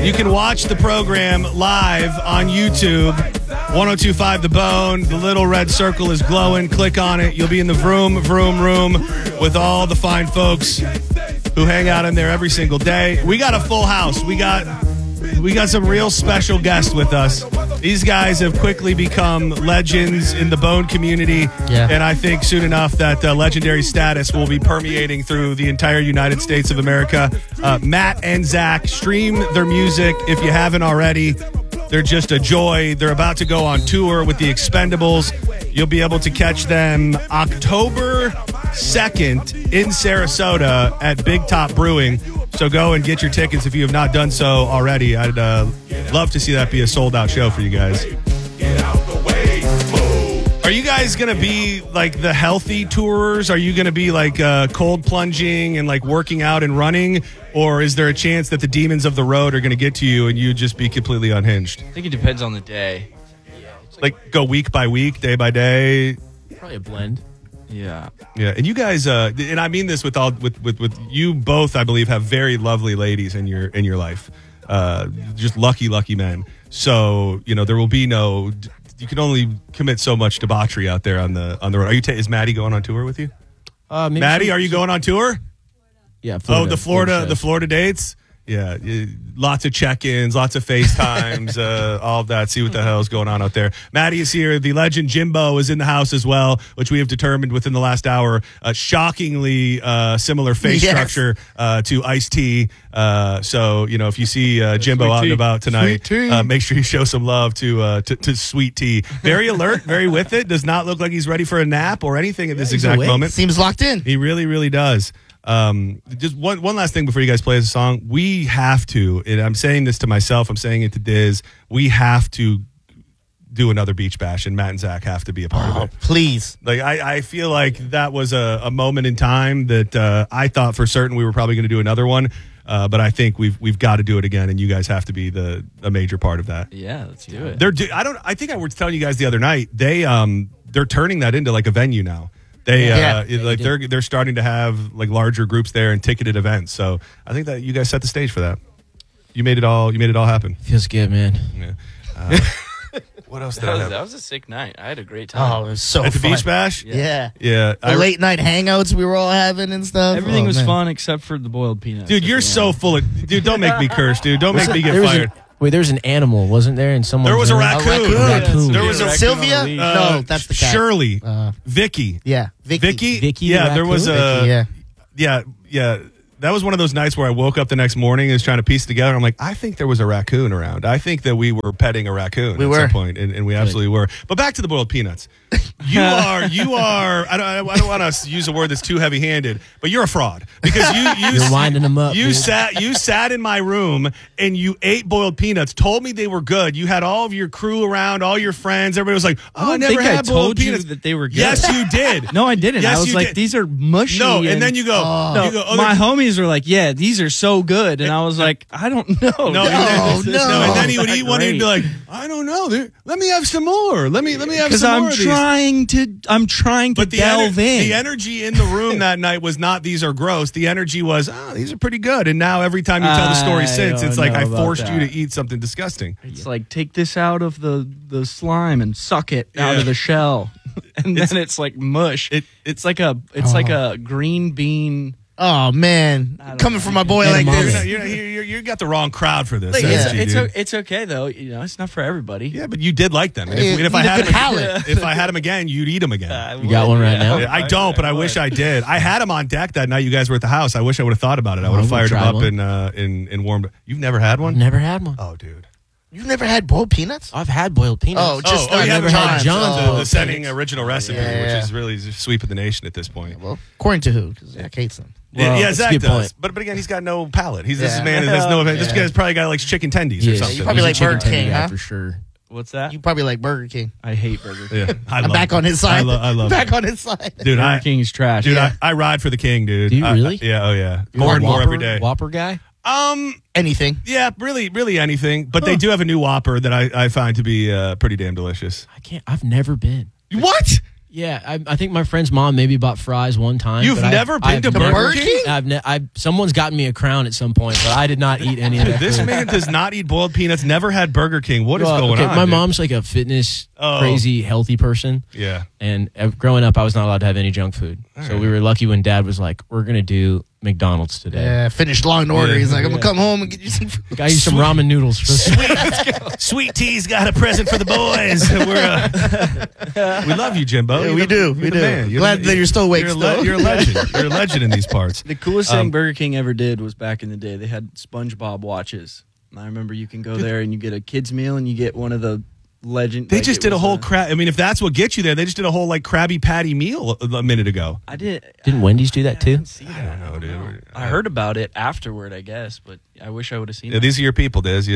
You can watch the program live on YouTube. 1025 The Bone. The little red circle is glowing. Click on it. You'll be in the vroom with all the fine folks who hang out in there every single day. We got a full house. We got some real special guests with us. These guys have quickly become legends in the Bone community. Yeah. And I think soon enough that legendary status will be permeating through the entire United States of America. Matt and Zach, stream their music if you haven't already. They're just a joy. They're about to go on tour with the Expendables. You'll be able to catch them October 2nd in Sarasota at Big Top Brewing. So go and get your tickets if you have not done so already. I'd love to see that be a sold-out show for you guys. Are you guys going to be like the healthy tourers? Are you going to be like cold plunging and like working out and running? Or is there a chance that the demons of the road are going to get to you and you just be completely unhinged? I think it depends on the day. Like go week by week, day by day? Probably a blend. Yeah. Yeah, and you guys, and I mean this with you both, I believe, have very lovely ladies in your life. Just lucky men. So, there will be no... You can only commit so much debauchery out there on the road. Is Maddie going on tour with you? Maddie, are you going on tour? Yeah. Florida, the Florida dates. Yeah, lots of check-ins, lots of FaceTimes, all of that. See what the hell's going on out there. Maddie is here. The legend Jimbo is in the house as well, which we have determined within the last hour. Shockingly similar face structure to Ice-T. So, if you see Jimbo out and about tonight, make sure you show some love to Sweet Tea. Very alert, very with it. Does not look like he's ready for a nap or anything at this exact moment. Seems locked in. He really, really does. Just one last thing before you guys play the song. We have to, and I'm saying this to myself, I'm saying it to Diz, we have to do another beach bash, and Matt and Zach have to be a part of it. Please. Like I feel like that was a moment in time that I thought for certain we were probably going to do another one, but I think we've got to do it again, and you guys have to be a major part of that. Yeah, let's do it. I think I was telling you guys the other night, they're turning that into like a venue now. They're starting to have like larger groups there and ticketed events. So I think that you guys set the stage for that. You made it all happen. Feels good, man. Yeah. What else did I have? That was a sick night. I had a great time. Oh, it was so At the fun. beach bash? Yeah. Yeah. The late night hangouts we were all having and stuff. Everything was man. fun except for the boiled peanuts. Dude, you're so full of... Dude, don't make me curse, dude. Don't make me get fired. Wait, there's an animal, wasn't there? And someone. There was a raccoon. raccoon. There was a Sylvia? No, that's the cat. Shirley. Vicky. Yeah. Vicky? Vicky Yeah, the there was raccoon? a... Vicky, Yeah. That was one of those nights where I woke up the next morning and was trying to piece it together. I'm like, I think there was a raccoon around. I think that we were petting a raccoon at some point, and we absolutely were. But back to the boiled peanuts. You are. I don't want to use a word that's too heavy-handed, but you're a fraud because You're winding them up. You dude. sat in my room and you ate boiled peanuts. Told me they were good. You had all of your crew around, all your friends. Everybody was like, "Oh, I never had boiled peanuts." That they were good. Yes, you did. No, I didn't. Yes, I was you like, did. these are mushy. No, and then you go. My homies were like, yeah, these are so good. And I was like, I don't know. No. No. And then he would eat one and he'd be like, I don't know. Let me have some more. Let me have Because some more I'm of these. trying to delve in. The energy in the room that night was not these are gross. The energy was, these are pretty good. And now every time you tell the story since, it's like I forced you to eat something disgusting. It's like, take this out of the slime and suck it out of the shell. And then it's like mush. It's like a green bean. Oh, man. Coming from my boy like this. You got the wrong crowd for this. Like, It's okay, though. It's not for everybody. Yeah, but you did like them. And if I had them again, you'd eat them again. You got one right now? I don't, but I wish I did. I had them on deck that night you guys were at the house. I wish I would have thought about it. I would have fired them up and warmed. You've never had one? Never had one. Oh, dude. You've never had boiled peanuts? I've had boiled peanuts. Oh, just you never had John's. the setting original recipe, Yeah. which is really sweeping the nation at this point. Well, according to who? Because Zach hates them. Well, yeah, that's a Zach good does. point. But again, he's got no palate. This Yeah. man has no. This guy's probably got like chicken tendies or something. you probably like Burger King, huh? For sure. What's that? You probably like Burger King. I hate Burger King. Yeah, I'm back on his side. I love back it. on his side. Dude, Burger King is trash. Dude, I ride for the king, dude. Do you really? Yeah, oh yeah. You're More a and more Whopper- every day. Whopper guy? Anything. Yeah, really anything. But they do have a new Whopper that I find to be pretty damn delicious. I've never been. What? Yeah, I think my friend's mom maybe bought fries one time. You've but never been to Burger King? Someone's gotten me a crown at some point, but I did not eat any of that. This food. man does not eat boiled peanuts. Never had Burger King. What is going on? My dude? mom's like a fitness, Oh. crazy, healthy person. Yeah. And growing up, I was not allowed to have any junk food. So we were lucky when Dad was like, "We're gonna do McDonald's today." Yeah, finished Law and Order. Yeah. He's like, I'm gonna come home and get you some food. Got you some ramen noodles. For Sweet Tea's got a present for the boys. We love you, Jimbo. Yeah, You're we the- do. you're We the do. man. Glad that you're still awake You're, still. you're a legend. You're a legend in these parts. The coolest thing Burger King ever did was back in the day. They had SpongeBob watches. And I remember you can go there and you get a kid's meal and you get one of the legend. They like, just it did a was whole crab. I mean, if that's what gets you there, they just did a whole like Krabby Patty meal a minute ago. I did. Didn't Wendy's do that I too? didn't see that. I don't know, dude. I heard about it afterward, I guess, but I wish I would have seen Yeah, it. these are your people, Diz.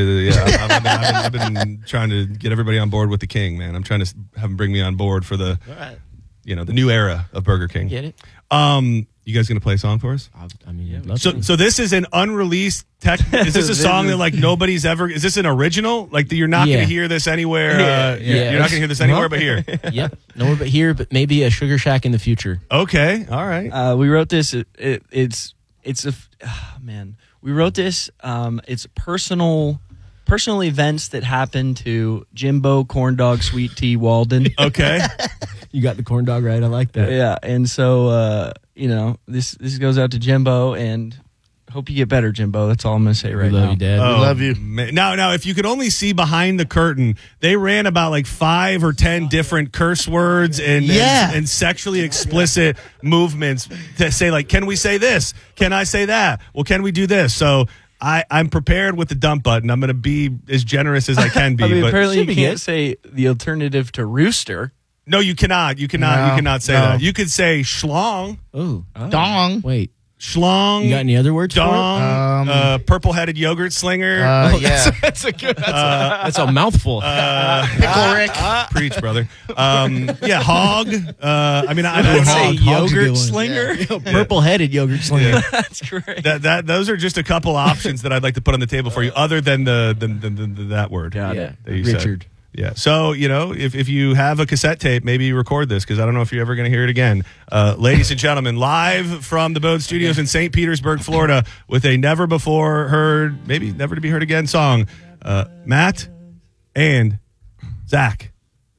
I've been trying to get everybody on board with the King, man. I'm trying to have him bring me on board for the, the new era of Burger King. Get it? You guys gonna play a song for us? I mean, I'd love to. So this is an unreleased tech. Is this a song that like nobody's ever? Is this an original? Like you're not Yeah. gonna hear this anywhere. Yeah. You're not gonna hear this anywhere but here. Yep. Nowhere but here, but maybe a Sugar Shack in the future. Okay, all right. We wrote this. It's a man. We wrote this. It's personal events that happened to Jimbo Corndog Sweet Tea Walden. Okay. You got the corn dog right. I like that. Yeah, and so this goes out to Jimbo, and hope you get better, Jimbo. That's all I'm gonna say right We love now. you, Dad. Oh, love you. man. Now, if you could only see behind the curtain, they ran about like 5 or 10 different curse words and sexually explicit movements to say like, can we say this? Can I say that? Well, can we do this? So I'm prepared with the dump button. I'm going to be as generous as I can be. I mean, but apparently you Should be can't good. say the alternative to rooster. no, you cannot. You cannot say No. that. You could say schlong, Ooh. Dong. Wait. schlong. You got any other words dong, for it? purple-headed yogurt slinger. Yeah. That's a good. That's a mouthful. Pickle Rick. Preach, brother. Yeah, hog. I mean, I I'd don't say know. Hog's a good yogurt one. slinger. Purple-headed yogurt slinger. That's great. Those are just a couple options that I'd like to put on the table for you, other than the that word. Got Yeah. it. that you said. Richard. Yeah. So, if you have a cassette tape, maybe record this because I don't know if you're ever going to hear it again. Ladies and gentlemen, live from the Bode Studios in St. Petersburg, Florida, with a never before heard, maybe never to be heard again song, Matt and Zach.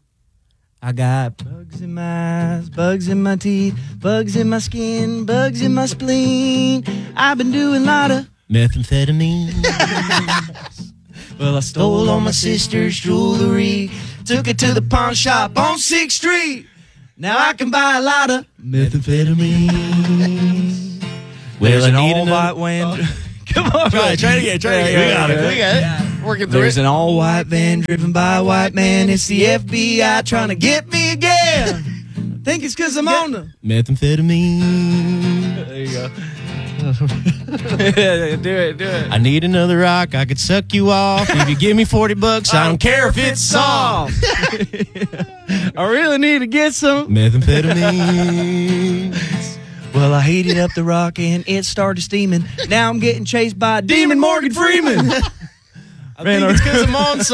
I got Bugs in my eyes, bugs in my teeth, bugs in my skin, bugs in my spleen. I've been doing a lot of. methamphetamine. Well, I stole all my sister's jewelry, took it to the pawn shop on 6th Street. Now I can buy a lot of methamphetamine. There's Well, an I need all another- white van. Come on, Try it again. We got it. Working through There's it. an all white van driven by a white man. It's the FBI trying to get me again. I think it's because I'm on the. Methamphetamine. There you go. Do it. I need another rock. I could suck you off. If you give me $40, I don't care if it's soft. I really need to get some. Methamphetamine. Well, I heated up the rock and it started steaming. Now I'm getting chased by Demon Morgan Freeman. I think it's because I'm on